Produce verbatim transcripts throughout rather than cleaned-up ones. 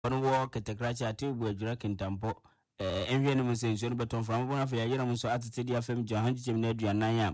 One walk at the crash at two with Draken Tampo. Envy and Muslim, but on from one of your young so at the city of him, Johan Jim Nedria Naya.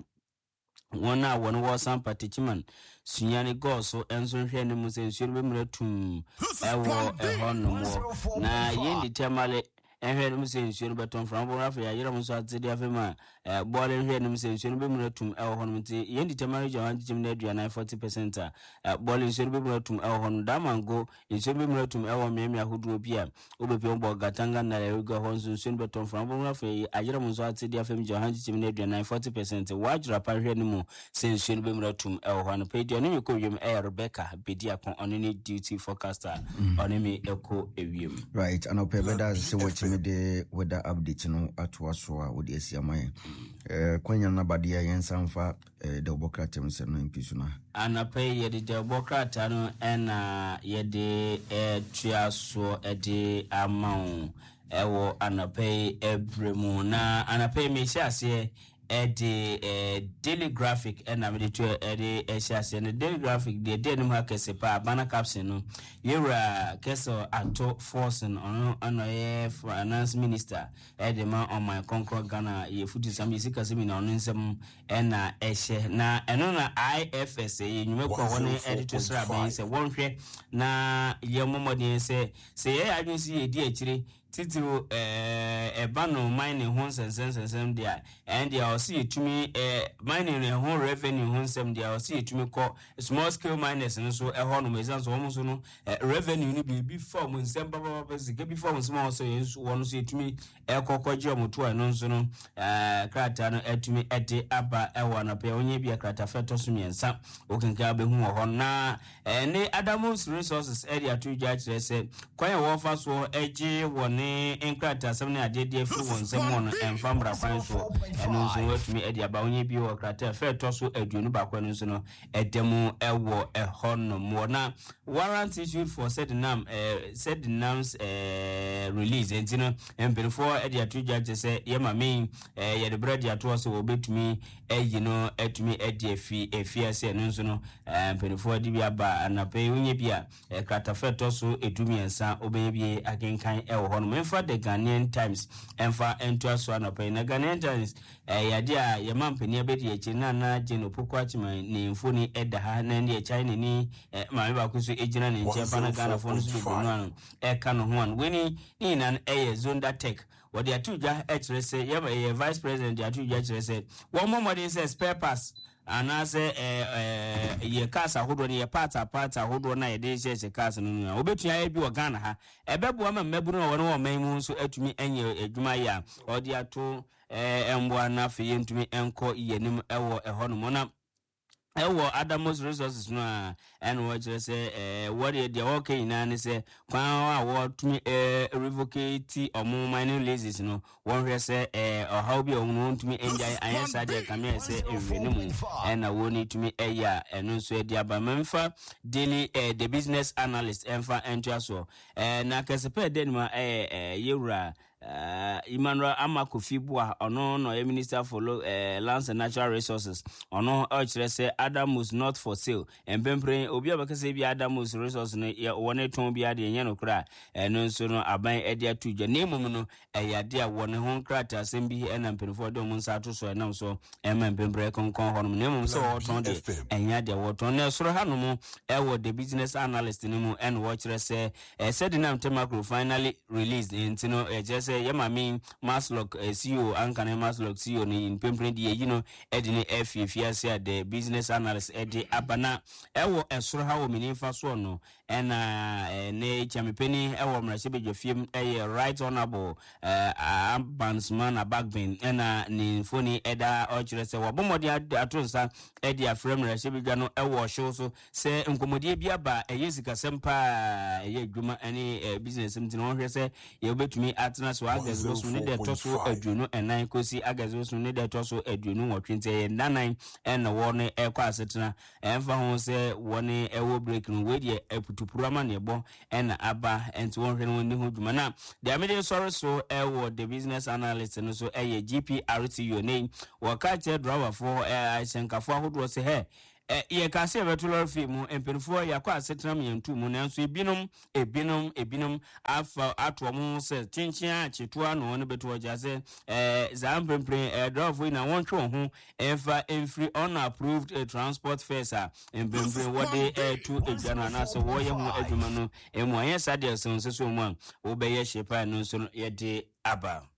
One hour, one was some particular Sunyani Goso, and so here, Muslim, should be tum. I will a horn no more. Now, Yendi Tamale. And here, Muslim, should be from Rafa, Yaram so at the city of him. Boiling here, Muslim, should be tum our hornity. Yendi Tamari Johan Jim Nedria nine forty percent. Boiling should be tum our horn damango. It should be tum our Mamia who drew Pia. Ubipombo Gatanga Naraga Honsun soon but from Rafa, Ayaram so at the city of him, Johan Jim Nedria nine forty percent. Watch Rapa here no more since should be tum our horn paid your name, Koyum Air Rebecca, Bedia on any duty forecaster on any echo avium. Right, and I'll pay better what you made with the update no at Waswa with the S M I. Uh, Quenya Nabadia Yansanfa, the Bocratum and no imprisona. And I pay ye the Bocratano and uh, ye de a triaso a de amount. Ewo and I pay every moon and I pay me share. Edi eh, daily graphic and I'm the two edi eshas and the daily graphic the daily market sepa banner caption no yura keso ato forcing on on a finance minister edi man on my concord Ghana ye futi some yisika simi na on nsem na eshe na eno na I F S A nyume kwa one editor sra ben se won hwe na ye momodin se se ye adwun si ye di akire titiro eh ebano mining ho sensensensem dia and dia see to me eh mining e ho revenue ho nsem dia see to me call small scale miners no so e ho no mesan so mo so no revenue ni bi before mo nsem baba baba sika before mo small so yensu won so to me e kokoje mo to no so no eh krata no e to me e de aba e wo na pe onye bi krata feto so miensa okenka be hu ho na eh ne Adams Resources area to judge say kwan wo fa so eje woni enkrata samne adede fu won semon enfamra kwan so eno so wetumi ade aba onye bi wo krata feto so aduonu ba kwan so no edemu ewo ehon mo na warrant issued for said nam eh said nams eh release entino empirifo ade atu judge say yema me eh ye de bread ato so obetumi eyi no etumi ade afi afiase eno so no empirifo ade bi aba anape onye bi a krata feto so edumi ensa obenye bi akenkan ewo hon memfa the Ghanaian Times emfa ento so anape na Ghanaian Times eh yade a ye mampani abedi echi na na jeno pokwachima ni mfoni eda ha na ndi China ni ma ba kuso ejina ni nchepa na Ghana fon so bi no e ka no ho an weni ni nan eye Zonda Tech wodi atuja hrese ye vice president atuja hrese wo momodin say spare pass anase eh eh ye kasa hodo ne ye pata pata hodo na ye de cheche kasa no no obetua ye bi wo Ghana ha ebebo ama mmaburu no wo man mu so atumi enye adwuma ya odi ato eh emboa na fe ye ntumi enko yenim ewo eho no mo na ewo Adams Resources no a eno wo kire say eh wori de okay na ne say kwan a wo tumi eh revocate omo mining leases no won hwe say eh how bi omo tumi enjai ayensa de kamia say enwenimu ena woni tumi eya eno so de aba memfa daily eh the business analyst enfa entua so eh na kesepe de ma eh yewura Uh, Emmanuel Amakofibua ono no minister for uh, lands and natural resources ono ochire say Adams not for sale empempre obi abakase bi Adams resources no ye wone ton bi ade yen no kra eno nso no aban ade atudwa nemum no eyade a wone ho krata asem bi ena mpenfo de mun sa to so enam so emma empempre konkon ho no nemum so woton de enya de woton na soro hanom ewo the business analyst nemu en ochire say uh, said nam temacro finally released intino uh, just say yema mean Maslock uh, C E O ankane Maslock C E O ni in pempre die you know edini F F S the business analyst edi abana ewo esoro ha wo minifa so no ena ne chamepeni ewo mrachebe jofiem eye right honorable uh, Abansman Abagbin ena ni foni eda ochire se wo bomodi atonsa edi afrem mrachebe gwa no ewo show so se nkomodie bia ba eyesika sempa eye adwuma ani business mtino hwe se ye obetumi atena so agazo so ne de toso aduonu enan kosi agazo so ne de toso aduonu wotwente ye nanan en wo ne ekwa asetena emfa ho se woni ewo break no we de eputupurama ne bo en aba enti won hwe no ni ho dwuma na de amede sorry so ewo the business analyst no so eye G P R T U name waka che driver for asenkafo ahodo se he eh ye ka se betulor fi mu empenfo yakwa asetram yentu mu nanso ebinom ebinom ebinom afa ato mu se chinchin a chetua no ne beto oja se eh zampempre eh drove na wontwe ho emfa emfree unapproved uh, transport fares a empempre wode eh to ejana na so wo ye ho adwuma no emu aye sade so so mu a wo be ye shepa no so ye de aba.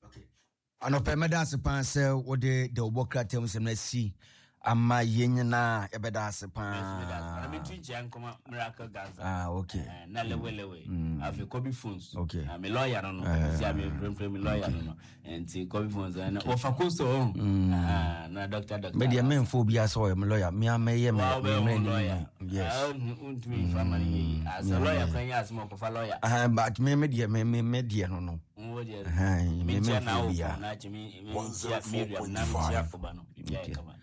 Anope medase pan se wode de obokratem sem na si ama yenyina ebeda se pan na metu nche nkoma miracle Gaza. Ah, okay. Uh, na lewelewe afi Kobe phones. Okay. Uh, me lawyer no no si am me lawyer no no enti Kobe phones na o fakoso oh ah na doctor doctor me dia men fo bia so me lawyer me ameye me me lawyer. Yes. Ah untumi family as a lawyer kan ya asmo ko fa lawyer. Ah, but me me dia me me dia no no. Wo dia. Ah, me me na fo o bia. na chimi me Miriam na me ya ko ba no bia e kama.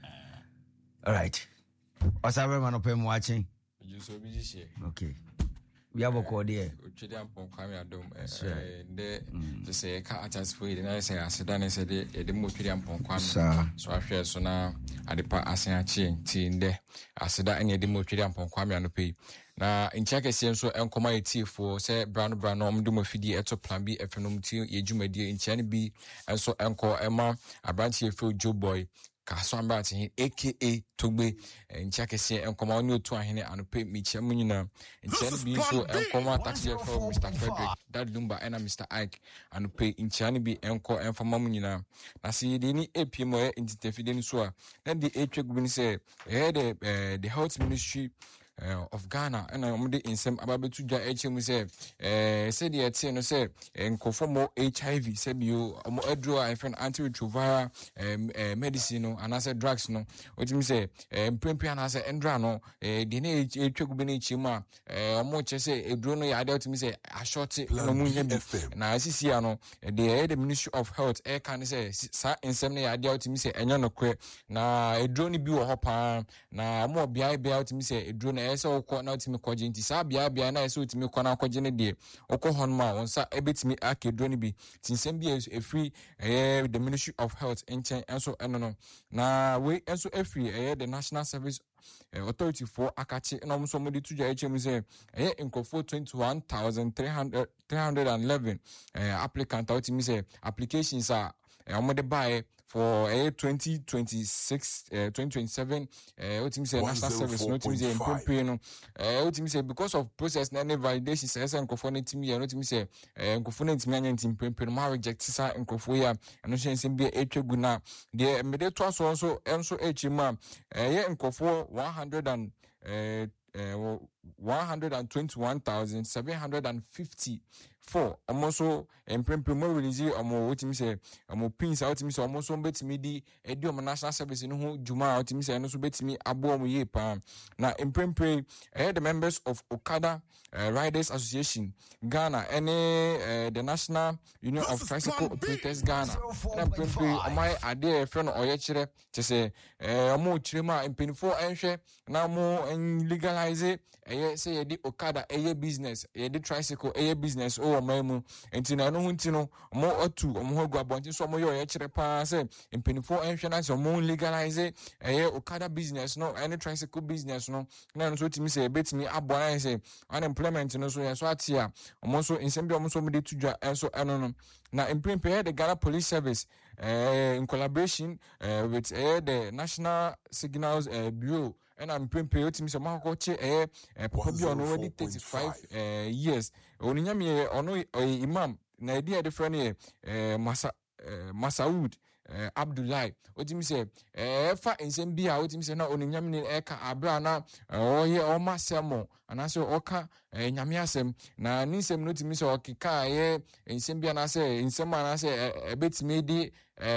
All right. Osabe manope mu watching. You so busy share. Okay. We have a code here. Chidi ampon kwame adom eh de to say ka attach for it na say aseda na say de de mo chidi ampon kwame so ahwe so na adepa asen achi ti nde aseda enya de mo chidi ampon kwame anope na nchake sie nso enkoma etifo say brand brand no mdo mafidi eto plan B efenom ti yejumadi nchane bi enso enko ema abranchi efe Joe Boy Kaso ambati aka Togbe nchakese enkoma oni otu ahene anope miche munyina nchane bi so enkoma taxi for Mister Frederick Dad Lumba and Mister Ike anope nchane bi enko enfama munyina na se de ni epimo e intitefide ni so a na de etwegu ni say eh the the health ministry Uh, of Ghana and I'm the in some about to H M say uh said the T no say and conform H I V said you um draw a friend antiretroviral um uh, medicine no and I said drugs no what you say um prempia and I say endra no uh the ne etwegu be ne chima uh omo che say e draw no ya dey to me say a short no munya bi na asisi ano the the Ministry of Health e kan say sa ensem ne ya dey to me say enyo no kwe na e draw ni bi wo hopa na omo bia bia to me say e draw no ese okọ na otimi koje nti sa bia bia na ese otimi kọ na koje ne de okọ hon ma wonsa ebetimi akedro ne bi tinsem bi e free eh the Ministry of Health enchen enso eno no na we enso e free eh the National Service Authority for akachi na omso mo de tuja hm say eh nkofo twenty-one thousand three hundred eleven eh applicant otimi say applications are omo de buy for eh twenty twenty-six uh, twenty twenty-seven uh what say national service no team say improve no uh what say because of process na validation say say nkofo na team ya no team say eh nkofo na team anya team improve ma reject sa nkofo ya no say say be etwegu na de mede to aso so enso echima eh ye nkofo one hundred and uh Uh, one hundred twenty-one thousand seven hundred fifty-four almost so and primo release omo what me say omo pins out me say almost so betimi di edi omo national service no ho juma out me say no so betimi abo omo ye pa na impre eh the members of Okada uh, Riders Association Ghana and uh, the National Union of Tricycle Operators Ghana na impre omo ade friend oye kire che say eh omo kire ma impinfo enhwe na mo legalize eh say ye di Okada eh business ye di tricycle eh business o mamu enti na no hunti no mo otu mo hogu abonti so mo yo ye kire pa say impinfo enhwe na so mo legalize eh Okada business no any tricycle business no na no so timi say betimi abona say unemployment no so ye so atia mo so insem bi mo so mo de tudwa enso eno no na impimpe the Ghana Police Service uh, in collaboration uh, with uh, the National Signals uh, Bureau and I'm impimpe otimi so ma ko che eh papa bi ono already thirty-five uh, years oninyame ono imam na edi e different eh masa Masaud uh, Abdullahi otimi say eh fa ensem bia otimi say na oninyam ni eka abra na oye o masemo anase oka nyame asem na ninsem no otimi say okika ye ensem bia na say ensem na say ebetimi di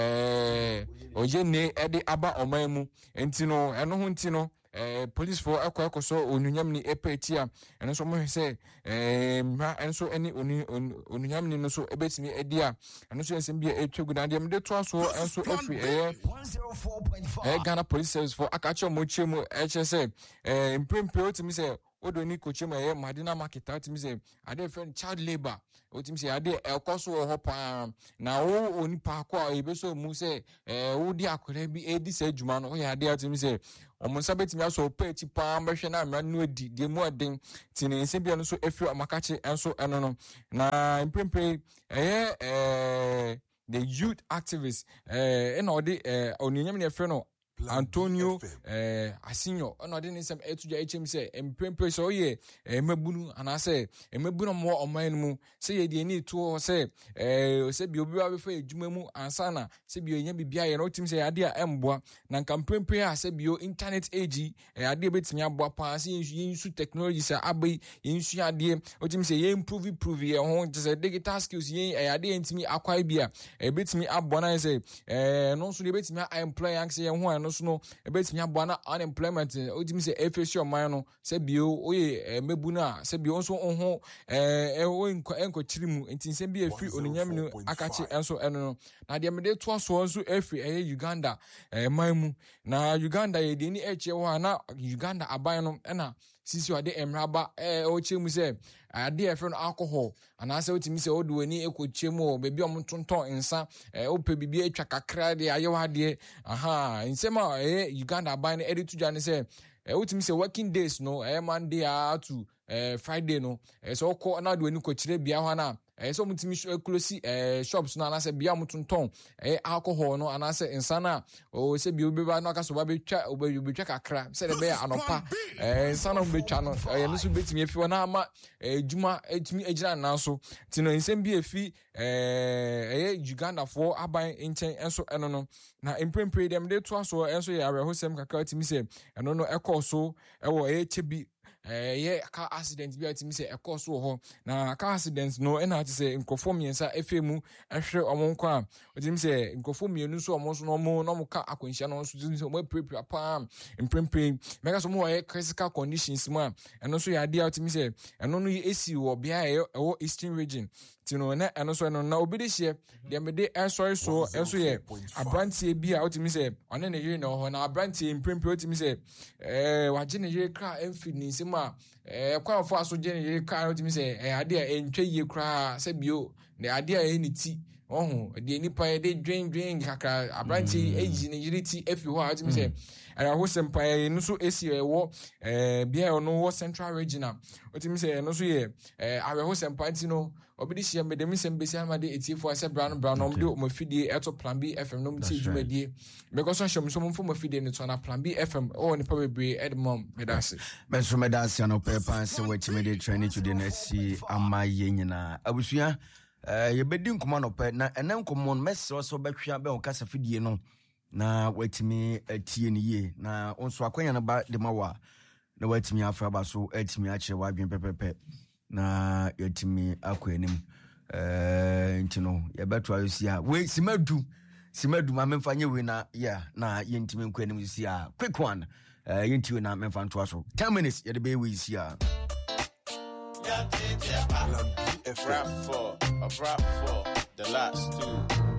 eh oye ne ede aba omamu entino eno ho ntino eh police for akwa akoso onunyam ni epetia eno so mo say eh ma enso eni onunyam ni no so ebetimi edia eno so ensem bia etwegu na dem de to aso enso efi eh eh Ghana Police Service for akacho mo chemu eche say eh impempe otimi say odo ni coach ma ye Madina market otimi say ade friend child labor otimi say ade ekoso wo hopa na wo oni pa kwa ebeso mu say eh wo di akore bi edi say adwuma no ye ade otimi say omonsa betimi aso peti pa mbehwe na amra no adi de mu aden tini nse bia no so efi amakache enso eno no na imprempre eh eh the youth activists eh ena ode eh onyanyam ne frɛ no Antonio eh Asinyo ono de nisem etuja H M say empempe so ye emabunu anase emabunu mo oman mu say ye de ni to say eh say bi obi wa be fa edwuma mu ansana say bi enya bibia ye no tim say ade a emboa na kampempe a say bi o internet age eh ade betimi aboa pa say yensu technology say abai yensu ade o tim say ye improve improve ye ho say digital skills ye eh ade entimi akwai bia eh betimi aboa na say eh no so de betimi employ yank say ye ho no so no ebetimi aboa na unemployment odimi se efesi oman no se bio oye mebu na se bio nso ho eh o enko chirimu ntinse bi efi oninyam no akachi enso eno no na de mede to so nso efi eh Uganda eh manmu na Uganda ye de ni eche wo na Uganda aban no na sisi ade emraba eh o chemu se ade efe no alcohol anase otimi se odu ani ekochemu bebi om tonton nsa eh ope bibi atwa kakra de ayewa ade aha nsema eh Uganda aban no ede tuja ne se eh otimi se working days no eh Monday to eh Friday no eh so ko na do ani ko kire bia ho na eh so mutimi close eh shops no anase bia mutonton eh alcohol no anase insana o se bi obeba no akaso ba betwa obetwa kakra se de be anopa eh insana betwa no eh no so betimi efi na ama ejuma etimi egira na so tino nsem bi efi eh eh Uganda for aban nchen enso eno no na imprempre dem de to aso enso ye arehosem kakra timi se eno no ekoso ewo eh chebi eh ye car accident bi atimi se ekoso ho na car accident no e na ati se nkofo miensa efemu ehwe omonko a otimi se nkofo mienu so omo so no mo no mo ka akwanhia no so timi se mo prepare pa imprempre mega so mo ye critical conditions ma eno so ya dia otimi se eno no esi wo bia e wo eastern region tino na eno so eno na obidi hye de mede enso so enso ye abrantie bi a otimi se one ne yiri no ho na abrantie imprempre otimi se eh waje ne yiri kra emfini ma eh kwa fo aso je ne ka otimi se eh ade a entwe ye kra se bio ne ade a eni ti ohun de nipa ye de dwen dwen kakra abranti eji ne yiriti efi ho a otimi se ara ho sempa ye no so esi ewo eh bia no wo central region otimi se no so ye eh ara ho sempa ti no obidi hia medemi sembesi amade etifo ase brown brown om de o mafidie eto plan B F M no mti djumadie because so so mfo mafidie ne to na plan B F M o ne pa bebre edmom medase benso medase no pepa se wachimede training to the next amaye nyina abusua eh yebedi nkoma no pe na ene nkomo no mese so betwa be o kasa fidie no na watimi atie ne ye na onso akwanya no ba de mawa na watimi afra ba so atimi a kire wadwen pepepe na yetimi akwanim eh ntino yebeto ayosia we simadu simadu ma memfanye we na yeah na yentimi nkwanim sia quick one eh yentiwe na memfa nto aso ten minutes yede be we sia rap for a rap for the last two